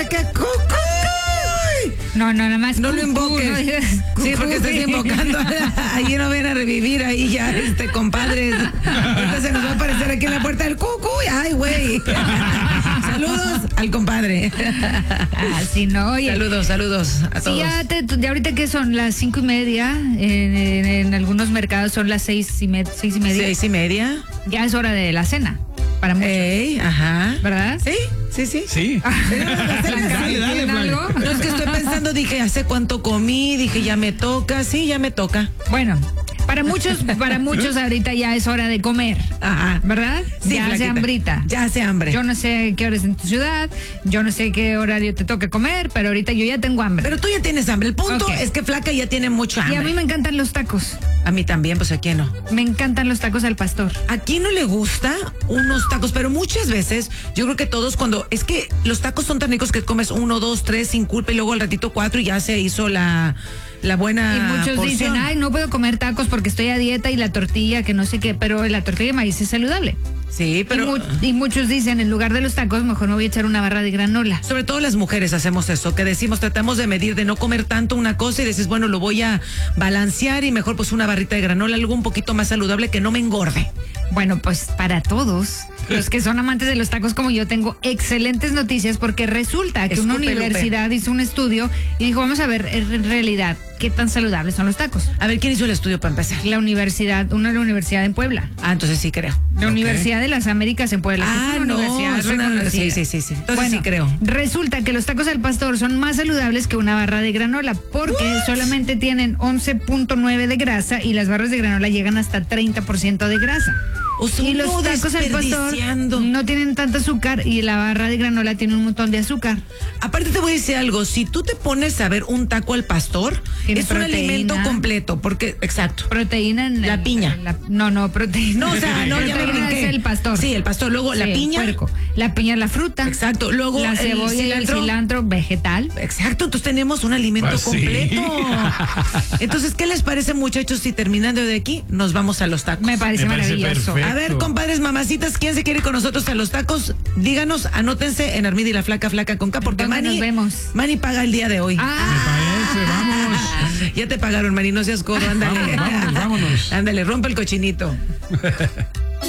flaca, cucuy. No, nada más. No lo invoques. No digas Sí, porque estás invocando. Allí no ven a revivir, ahí ya, compadres. Ahorita se nos va a aparecer aquí en la puerta del cucuy. Ay, güey. Saludos al compadre. Así no, oye. Saludos a todos. Sí, ya ahorita que son las 5:30, en algunos mercados son las 6:30. 6:30. Ya es hora de la cena. Para muchos. Ajá. ¿Verdad? Sí. Sí. Dale, algo? No, es que estoy pensando, dije, ¿hace cuánto comí? Dije, ya me toca. Sí, ya me toca. Bueno, para muchos ahorita ya es hora de comer. Ajá. ¿Verdad? Sí, ya hace flaquita. hambrita. Ya hace hambre. Yo no sé qué hora es en tu ciudad, yo no sé qué horario te toca comer, pero ahorita yo ya tengo hambre. Pero tú ya tienes hambre. El punto Ok. es que flaca ya tiene mucho hambre. Y a mí me encantan los tacos. A mí también, pues aquí no. Me encantan los tacos al pastor. ¿A quién no le gusta unos tacos? Pero muchas veces, yo creo que todos es que los tacos son tan ricos que comes 1, 2, 3 sin culpa y luego al ratito 4 y ya se hizo la buena Y muchos porción. dicen, ay, no puedo comer tacos porque estoy a dieta y la tortilla, que no sé qué, pero la tortilla de maíz es saludable. Sí, pero Y muchos dicen, en lugar de los tacos, mejor me voy a echar una barra de granola. sobre todo las mujeres hacemos eso, que decimos, tratamos de medir, de no comer tanto una cosa y dices, bueno, lo voy a balancear y mejor pues una barrita de granola, algo un poquito más saludable que no me engorde. Bueno, pues para todos los que son amantes de los tacos como yo, tengo excelentes noticias porque resulta que una Escupe, Lupe. universidad hizo un estudio y dijo, vamos a ver en realidad qué tan saludables son los tacos. A ver, ¿quién hizo el estudio para empezar? La universidad en Puebla. Ah, entonces sí creo. La Universidad de las Américas en Puebla. Ah, que es una no, universidad es una reconocida. sí. Entonces Bueno, sí creo. Resulta que los tacos al pastor son más saludables que una barra de granola porque solamente tienen 11.9 de grasa y las barras de granola llegan hasta 30% de grasa. O sea, Y los uno tacos al pastor desperdiciando. no tienen tanto azúcar y la barra de granola tiene un montón de azúcar. Aparte te voy a decir algo, si tú te pones a ver un taco al pastor, Tiene es un proteína. alimento completo, porque, exacto. Proteína en La piña. No, proteína. No, o sea, no, ya me proteína brinqué. es el pastor. Sí, el pastor, luego la Sí, piña. puerco. La piña es la fruta. Exacto, luego La el cebolla y el cilantro vegetal. Exacto, entonces tenemos un alimento Pues sí. completo. Entonces, ¿qué les parece, muchachos, si terminando de aquí nos vamos a los tacos? Me parece Me parece maravilloso. perfecto. A ver, compadres, mamacitas, ¿quién se quiere ir con nosotros a los tacos? Díganos, anótense en Armida y la Flaca con K, porque ¿Dónde Manny, nos vemos? Manny paga el día de hoy. Parece, vamos. Ya te pagaron, Manny, no seas codo, ándale. Vámonos. Ándale, rompe el cochinito.